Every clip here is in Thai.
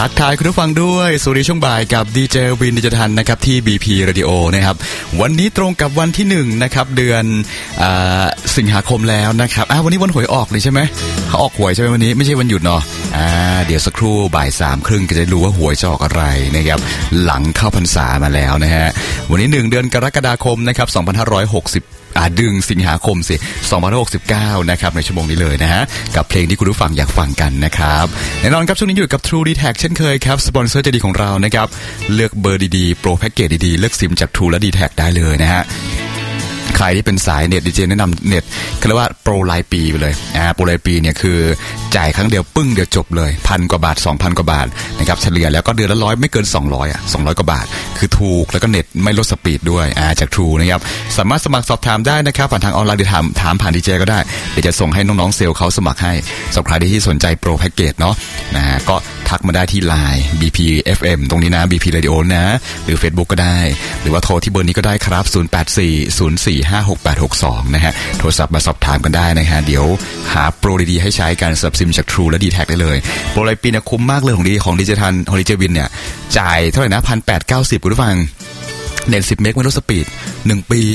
ทักทายคุณผู้ฟังด้วยสวัสดีช่วงบ่ายกับดีเจวินดิจทันนะครับที่ BP Radio นะครับวันนี้ตรงกับวันที่1นะครับเดือนสิงหาคมแล้วนะครับวันนี้วันหวยออกเลยใช่ไหมเขาออกหวยใช่ไหมวันนี้ไม่ใช่วันหยุดเนาะเดี๋ยวสักครู่บ่าย 3:30ก็จะรู้ว่าหวยจะออกอะไรนะครับหลังเข้าพรรษามาแล้วนะฮะวันนี้1เดือนกรกฎาคมนะครับ2560ดึงสิงหาคมสิ2569นะครับในชั่วโมงนี้เลยนะฮะกับเพลงที่คุณผู้ฟังอยากฟังกันนะครับแน่นอนครับช่วงนี้อยู่กับ True D-Tag เช่นเคยครับสปอนเซอร์ใจดีของเรานะครับเลือกเบอร์ดีๆโปรแพ็กเกจดีๆเลือกซิมจาก True และ D-Tag ได้เลยนะฮะใครที่เป็นสายเน็ตดีเจแนะนำเน็ตเขาเรียกว่าโปรรายปีไปเลยโปรรายปีเนี่ยคือจ่ายครั้งเดียวปึ้งเดียวจบเลย1,000 กว่าบาท 2,000 กว่าบาทนะครับเฉลี่ยแล้วก็เดือนละ100ไม่เกิน200กว่าบาทคือถูกแล้วก็เน็ตไม่ลดสปีดด้วยจาก True นะครับสามารถสมัครสอบถามได้นะครับผ่านทางออนไลน์หรือถามผ่านดีเจก็ได้เดี๋ยวจะส่งให้น้องๆเซลล์เขาสมัครให้สำหรับใครที่สนใจโปรแพ็กเกจเนาะนะฮะก็ทักมาได้ที่ LINE BP FM ตรงนี้นะ BP Radio นะหรือ Facebook ก็ได้หรือว่าโทรที่เบอร์นี้ก็ได้ครับ0840456862นะฮะโทรศัพท์มาสอบถามกันได้นะฮะเดี๋ยวหาโปรดีๆให้ใช้กันสำหรับซิมจาก True และ D-Tag ได้เลยโปรรายปีเนี่ยคุ้มมากเลยของดิจิทัลของดิจิวินเนี่ยจ่ายเท่าไหร่นะ 1,890 คุณผู้ฟังเน็ต10 เมกไม่ลดสปีด1ปี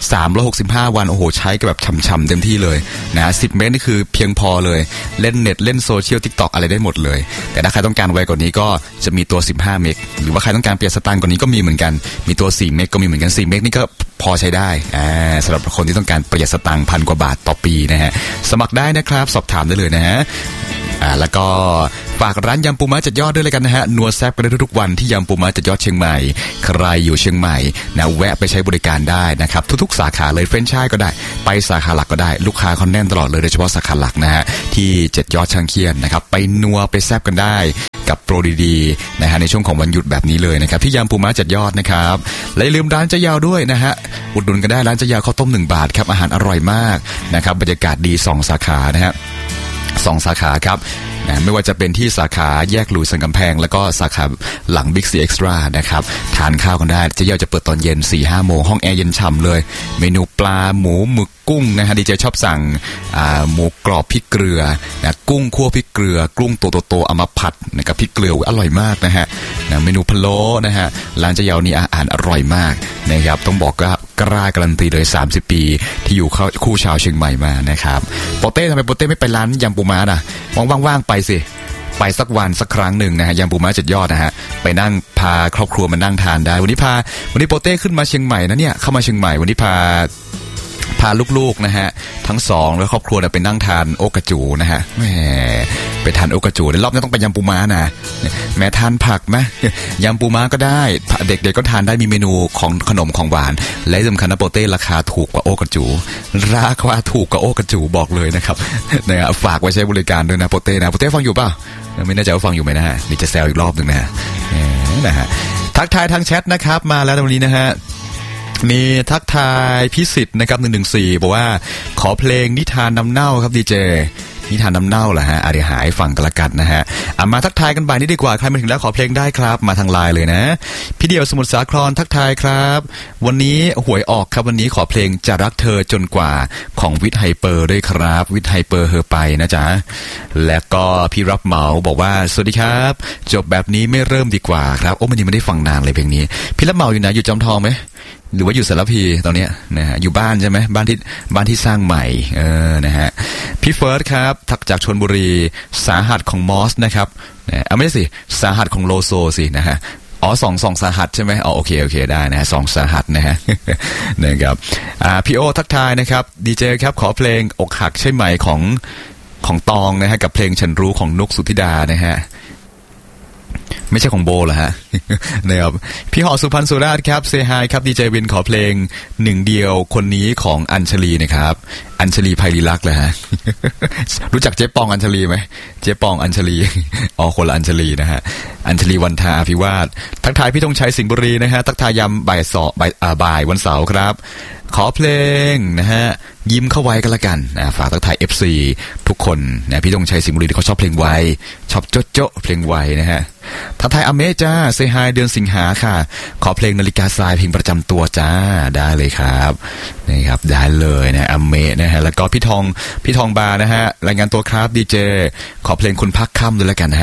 365วันโอ้โหใช้กันแบบฉ่ำๆเต็มที่เลยนะ10 เมกนี่คือเพียงพอเลยเล่นเน็ตเล่นโซเชียล TikTok อะไรได้หมดเลยแต่ถ้าใครต้องการไวกว่านี้ก็จะมีตัว15 เมกหรือว่าใครต้องการเปลี่ยนสตางค์กว่านี้ก็มีเหมือนกันมีตัว4 เมกก็มีเหมือนกัน4 เมกนี่ก็พอใช้ได้สำหรับคนที่ต้องการประหยัดสตางค์1,000 กว่าบาทต่อปีนะฮะสมัครได้นะครับสอบถามได้เลยนะฮะแล้วก็ฝากร้านยำปูม้าจัดยอดด้วยเลยกันนะฮะนัวแซ่บกันได้ทุกวันที่ยำปูม้าจัดยอดเชียงใหม่ใครอยู่เชียงใหม่นะแวะไปใช้บริการได้นะครับทุกๆสาขาเลยเฟรนช์ชายก็ได้ไปสาขาหลักก็ได้ลูกค้าเขาแน่นตลอดเลยโดยเฉพาะสาขาหลักนะฮะที่7ยอดช่างเคียนนะครับไปนัวไปแซ่บกันได้กับโปรดีๆนะฮะในช่วงของวันหยุดแบบนี้เลยนะครับที่ยำปูม้าจัดยอดนะครับและอย่าลืมร้านเจ๊ยาวด้วยนะฮะอุดหนุนกันได้ร้านเจ๊ยาวข้าวต้ม1 บาทครับอาหารอร่อยมากนะครับบรรยากาศดี2 สาขานะฮะ2 สาขาครับนะไม่ว่าจะเป็นที่สาขาแยกหลุยส์สันกำแพงแล้วก็สาขาหลัง Big C Extra นะครับทานข้าวกันได้เจ๊ยาวจะเปิดตอนเย็น 4-5 โมงห้องแอร์เย็นฉ่ำเลยเมนูปลาหมูหมึกกุ้งนะฮะดีเจชอบสั่งหมูกรอบพริกเกลือนะกุ้งคั่วพริกเกลือกุ้งโตๆเอามาผัดนะครับพริกเกลืออร่อยมากนะฮะนะเมนูพะโล้นะฮะร้านเจ๊ยาวนี่อาหารอร่อยมากนะครับต้องบอกว่ากล้าการันตีเลย30 ปีที่อยู่คู่ชาวเชียงใหม่มานะครับโปเต้ทำไมโปเต้ไม่ไปร้านยำปูม้าน่ะว่างๆไปสิไปสักวันสักครั้งหนึ่งนะฮะยำปูม้าจัดยอดนะฮะไปนั่งพาครอบครัวมานั่งทานได้วันนี้โปเต้ขึ้นมาเชียงใหม่นะเนี่ยเข้ามาเชียงใหม่วันนี้พาลูกๆนะฮะทั้ง2แล้วครอบครัวไปนั่งทานโอกระจูนะฮะแหมไปทานโอกระจูในรอบนี้ต้องไปยำปูม้านะแม้ทานผักไหมยำปูม้าก็ได้เด็กๆก็ทานได้มีเมนูของขนมของหวานและสำคัญนะโปเต้ราคาถูกกว่าโอกระจูราคาถูกกว่าโอกระจูบอกเลยนะครับนะฝากไว้ใช้บริการด้วยนะโปเต้นะโปเต้ฟังอยู่ป่ะไม่แน่ใจว่าฟังอยู่ไหมนะฮะนี่จะแซวอีกรอบนึงนะฮะทักทายทางแชทนะครับมาแล้ววันนี้นะฮะมีทักทายพิสิทธิ์นะครับ114บอกว่าขอเพลงนิทานน้ำเน่าครับดีเจนิทานน้ำเน่าเหรอฮะเดี๋ยวหายฟังกันละกันนะฮะมาทักทายกันบ่ายนี้ดีกว่าใครมาถึงแล้วขอเพลงได้ครับมาทางไลน์เลยนะพี่เดียวสมุทรสาครทักทายครับวันนี้หวยออกครับวันนี้ขอเพลงจะรักเธอจนกว่าของวิทย์ไฮเปอร์ด้วยครับวิทย์ไฮเปอร์เฮอไปนะจ๊ะแล้วก็พี่รับเหมาบอกว่าสวัสดีครับจบแบบนี้ไม่เริ่มดีกว่าครับมันยังไม่ได้ฟังนานเลยเพลงนี้พี่รับเหมาอยู่ไหนอยู่จอมทองไหมหรือว่าอยู่สารพีตอนนี้นะฮะอยู่บ้านใช่ไหมบ้านที่สร้างใหม่นะฮะพี่เฟิร์สครับทักจากชลบุรีสาหัสของมอสนะครับไม่ใช่สิสาหัสของโลโซสินะฮะสองสาหัสใช่ไหมโอเคได้นะฮะ2 สาหัสนะฮะนะครับพี่โอทักทายนะครับดีเจครับขอเพลงอกหักใช่ไหมของตองนะฮะกับเพลงฉันรู้ของนุกสุธิดานะฮะไม่ใช่ของโบเหรอฮะนะครับพี่หอสุพรรณสุราษฎร์ครับเซฮายครับดีเจวินขอเพลงหนึ่งเดียวคนนี้ของอัญชลีนะครับอัญชลีไพลีลักษณ์เลยฮะ รู้จักเจ๊ปองอัญชลีไหมเจ๊ปองอัญชลีคนละอัญชลีนะฮะอัญชลีวันทาอภิวาททักทายพี่ธงชัยสิงห์บุรีนะฮะทักทายยำบ่ายวันเสาร์ครับขอเพลงนะฮะยิ้มเข้าไว้กันละกันฝากทักทาย FC ทุกคนนะพี่ธงชัยสิงห์บุรีเขาชอบเพลงไวชอบโจ๊ะเพลงไวนะฮะทักทายอเมจ้าเซฮายเดือนสิงหาค่ะขอเพลงนาฬิกาทรายเพลงประจำตัวจ้าได้เลยครับนี่ครับได้เลยนะอเมนะฮะแล้วก็พี่ทองบานะฮะรายงานตัวครับดีเจขอเพลงคุณพักค่ำด้วยละกันนะฮะ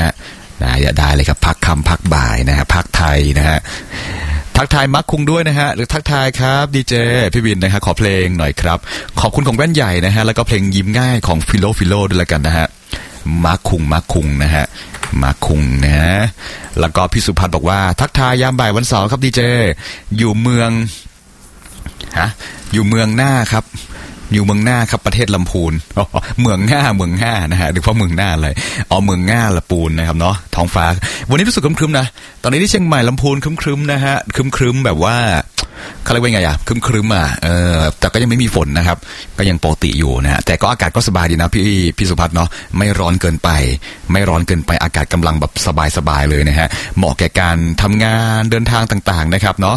นะอย่าได้เลยครับพักคำพักบ่ายนะฮะพักไทยนะฮะทักทายมักคุงด้วยนะฮะหรือทักทายครับดีเจพี่วินนะฮะขอเพลงหน่อยครับขอบคุณของแว่นใหญ่นะฮะแล้วก็เพลงยิ้มง่ายของฟิโลด้วยละกันนะฮะมักคุงนะฮะมักคุงนะฮะแล้วก็พี่สุภัทรบอกว่าทักทายยามบ่ายวันเสาร์ครับดีเจอยู่เมืองหน้าครับอยู่เมืองหน้าครับประเทศลำพูนเมืองง่านะฮะหรือว่าเมืองหน้าอะไรเมืองง่าละปูนนะครับเนาะท้องฟ้าวันนี้รู้สึกครึ้มๆนะตอนนี้ที่เชียงใหม่ลำพูนครึ้มๆนะฮะครึ้มๆแบบว่าเขาเรียกว่าไงอ่ะครึ้มแต่ก็ยังไม่มีฝนนะครับก็ยังปกติอยู่นะฮะแต่ก็อากาศก็สบายดีนะพี่สุภัทรเนาะไม่ร้อนเกินไปอากาศกำลังแบบสบายเลยนะฮะเหมาะแก่การทำงานเดินทางต่างๆนะครับเนาะ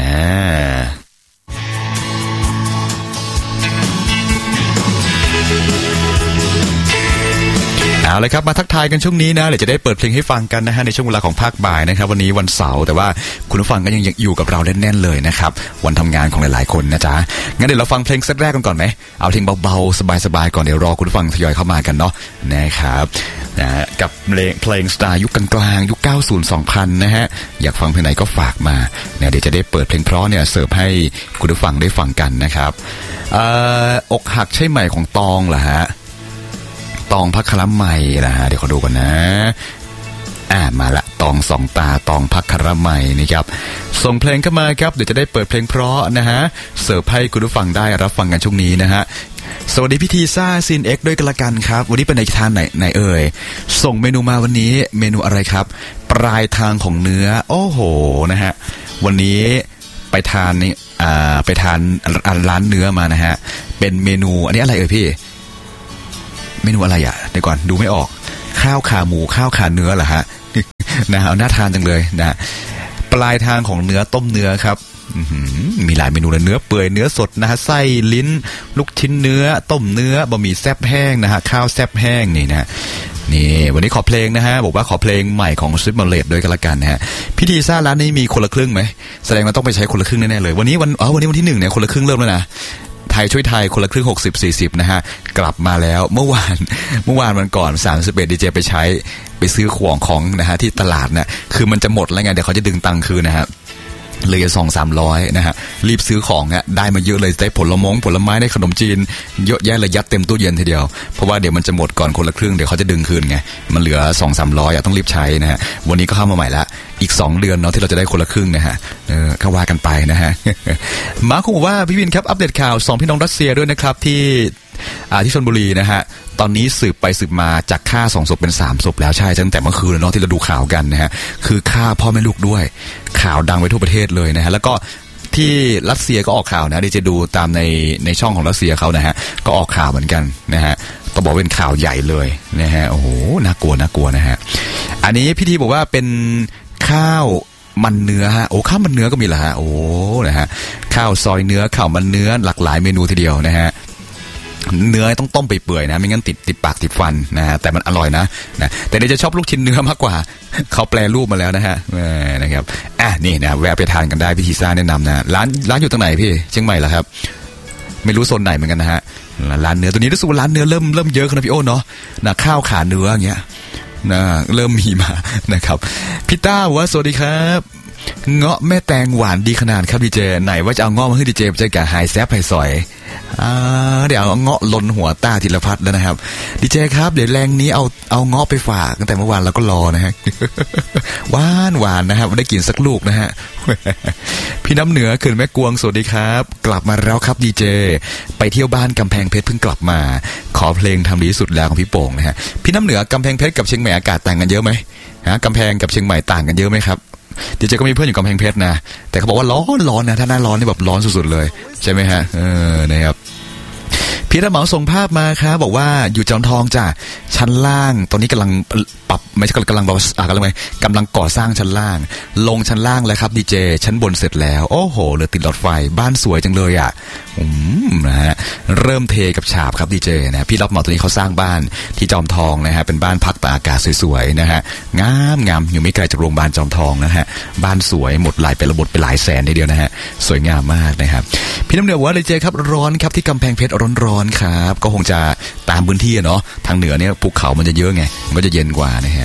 เอาเลยครับมาทักทายกันช่วงนี้นะเดี๋ยวจะได้เปิดเพลงให้ฟังกันนะฮะในช่วงเวลาของภาคบ่ายนะครับวันนี้วันเสาร์แต่ว่าคุณผู้ฟังก็ยังอยู่กับเราแน่นๆเลยนะครับวันทำงานของหลายๆคนนะจ๊ะงั้นเดี๋ยวเราฟังเพลงเซตแรกกันก่อนไหมเอาเพลงเบาๆสบายๆก่อนเดี๋ยวรอคุณผู้ฟังทยอยเข้ามากันเนาะนะครับนะกับเพลงสไตล์ยุคกลางๆยุค 90 2000 นะฮะอยากฟังเพลงไหนก็ฝากมาเนี่ยเดี๋ยวจะได้เปิดเพลงเพราะเนี่ยเสิร์ฟให้คุณผู้ฟังได้ฟังกันนะครับอกหักใช่ไหมของตองเหรอฮะตองพักคละไมนะฮะเดี๋ยวขอดูกันนะมาละตองสองตาตองพักคละไมนะครับส่งเพลงเข้ามาครับเดี๋ยวจะได้เปิดเพลงเพราะนะฮะเสิร์ฟให้คุณผู้ฟังได้รับฟังกันช่วงนี้นะฮะสวัสดีพี่ทีซ่าซินเอ็กด้วยกันละกันครับวันนี้เป็นในทานไหนเอ่ยส่งเมนูมาวันนี้เมนูอะไรครับปลายทางของเนื้อโอ้โหนะฮะวันนี้ไปทานนี่ไปทานร้านเนื้อมานะฮะเป็นเมนูอันนี้อะไรเอ่ยพี่เมนูอะไรอ่ะเดี๋ยวก่อนดูไม่ออกข้าวขาหมูข้าวขาเนื้อเหรอฮะนะฮะน่าทานจังเลยนะปลายทางของเนื้อต้มเนื้อครับมีหลายเมนูเลยเนื้อเปื่อยเนื้อสดนะฮะไส้ลิ้นลูกชิ้นเนื้อต้มเนื้อบะหมี่แซ่บแห้งนะฮะข้าวแซ่บแห้งนี่นะนี่วันนี้ขอเพลงนะฮะบอกว่าขอเพลงใหม่ของซิปมาเลตด้วยกันละกันนะฮะพี่ทีซ่าร้านนี้มีคนละครึ่งไหมแสดงว่าต้องไปใช้คนละครึ่งแน่ๆเลยวันนี้วันที่1เนี่ยคนละครึ่งเริ่มแล้วนะไทยช่วยไทยคนละครึ่ง60-40นะฮะกลับมาแล้วเมื่อวานวันก่อน31ดีเจไปซื้อของนะฮะที่ตลาดนะคือมันจะหมดแล้วไงเดี๋ยวเขาจะดึงตังค์คืนนะฮะเลย200-300นะฮะรีบซื้อของฮะได้มาเยอะเลยได้ผลไม้ได้ขนมจีนเยอะแยะเลยยัดเต็มตู้เย็นทีเดียวเพราะว่าเดี๋ยวมันจะหมดก่อนคนละครึ่งเดี๋ยวเขาจะดึงคืนไงมันเหลือ200-300ต้องรีบใช้นะฮะวันนี้ก็เข้ามาใหม่ละอีก2เดือนเนาะที่เราจะได้คนละครึ่งนะฮะก็ว่ากันไปนะฮะมาคุบอกว่าพี่วินครับอัปเดตข่าว2พี่น้องรัสเซียด้วยนะครับที่ชลบุรีนะฮะตอนนี้สืบไปสืบมาจากฆ่า2ศพเป็น3ศพแล้วใช่ตั้งแต่เมื่อคืนแล้วเนาะที่เราดูข่าวกันนะฮะคือฆ่าพ่อแม่ลูกด้วยข่าวดังไปทั่วประเทศเลยนะฮะแล้วก็ที่รัสเซียก็ออกข่าวนะดิจะดูตามในช่องของรัสเซียเขานะฮะก็ออกข่าวเหมือนกันนะฮะต้องบอกเป็นข่าวใหญ่เลยนะฮะโอ้โหน่ากลัวนะฮะอันนี้พี่ทีบอกว่าเป็นข้าวมันเนื้อฮะโอ้ข้าวมันเนื้อก็มีเหรอฮะโอ้นะฮะข้าวซอยเนื้อข้าวมันเนื้อหลากหลายเมนูทีเดียวนะฮะเนื้อต้องต้มไปเปื่อยนะไม่งั้นติดปากติดฟันนะฮะแต่มันอร่อยนะแต่เดี๋ยวจะชอบลูกชิ้นเนื้อมากกว่าเขาแปลรูปมาแล้วนะฮะนะครับนี่นะแวะไปทานกันได้พี่ทีซ่าแนะนำนะร้านอยู่ตรงไหนพี่เชียงใหม่เหรอครับไม่รู้โซนไหนเหมือนกันนะฮะร้านเนื้อตัวนี้รู้สึกว่าร้านเนื้อเริ่มเยอะขึ้นนะพี่โอ้เนาะนะข้าวขาเนื้ออย่างเงี้ยนะเริ่มมีมานะครับพี่ต้าว่าสวัสดีครับเงาะแม่แตงหวานดีขนาดครับดีเจไหนว่าจะเอาเงาะมาให้ดีเจใจกะหายแซบหายสอยเดี๋ยวเอาเงาะล้นหัวต้าธีรพัฒน์แล้วนะครับดีเจครับเดี๋ยวแรงนี้เอาเงาะไปฝากตั้งแต่เมื่อวานเราก็รอนะฮะหวานนะครับได้กินสักลูกนะฮะพี่น้ำเหนือเขื่อนแม่กวงสวัสดีครับกลับมาแล้วครับดีเจไปเที่ยวบ้านกำแพงเพชรเพิ่งกลับมาขอเพลงทำดีที่สุดแล้วของพี่โป่งนะฮะพี่น้ำเหนือกำแพงเพชรกับเชียงใหม่อากาศต่างกันเยอะไหมกำแพงกับเชียงใหม่ต่างกันเยอะไหมครับดีเจก็มีเพื่อนอยู่กำแพงเพชรนะแต่เขาบอกว่าร้อนนะถ้าหน้าร้อนนี่แบบร้อนสุดๆเลยใช่ไหมฮะนะครับพี่รับเหมาส่งภาพมาครับบอกว่าอยู่จอมทองจ้ะชั้นล่างตอนนี้กำลังปรับไม่ใช่กำลังก่อสร้างชั้นล่างลงชั้นล่างแล้วครับดีเจชั้นบนเสร็จแล้วโอ้โหเหลือติดหลอดไฟบ้านสวยจังเลยอ่ะนะฮะเริ่มเทกับฉาบครับดีเจนะพี่รับเหมาตัวนี้เขาสร้างบ้านที่จอมทองนะฮะเป็นบ้านพักตากอากาศสวยๆนะฮะงามอยู่ไม่ไกลจากโรงพยาบาลจอมทองนะฮะบ้านสวยหมดหลายเป็นระบบไปหลายแสนทีเดียวนะฮะสวยงามมากนะครับพี่น้ำเหนือว่าดีเจครับร้อนครับที่กำแพงเพชรร้อนครับก็คงจะตามพื้นที่เนาะทางเหนือเนี่ยภูเขามันจะเยอะไงมันก็จะเย็นกว่านะฮะ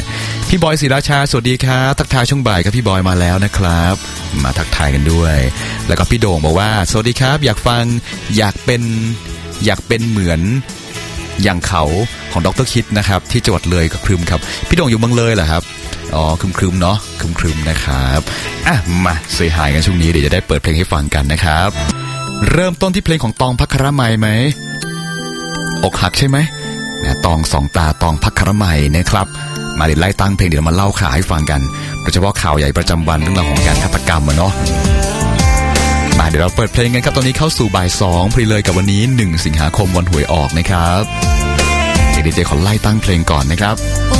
พี่บอยศรีราชาสวัสดีครับทักทายช่วงบ่ายครับพี่บอยมาแล้วนะครับมาทักทายกันด้วยแล้วก็พี่โด่งบอกว่าสวัสดีครับอยากฟังอยากเป็นเหมือนอย่างเขาของดร.คิดนะครับที่จังหวัดเลยก็ครึมครับพี่โด่งอยู่เมืองเลยเหรอครับอ๋อครึมเนาะครึมนะครับอ่ะมาเซฮายกันช่วงนี้เดี๋ยวจะได้เปิดเพลงให้ฟังกันนะครับเริ่มต้นที่เพลงของตองภัครมัยไหมอกหักใช่ไหมนะตองสองตาตองภัครมัยนะครับมาเดี๋ยวไล่ตั้งเพลงเดี๋ยวมาเล่าข่าวให้ฟังกันโดยเฉพาะข่าวใหญ่ประจำวันเรื่องราวของการฆาตกรรมเนาะมาเดี๋ยวเราเปิดเพลงกันครับตอนนี้เข้าสู่บ่าย2พอดีเลยกับวันนี้1สิงหาคมวันหวยออกนะครับเดี๋ยวดีเจขอไล่ตั้งเพลงก่อนนะครับ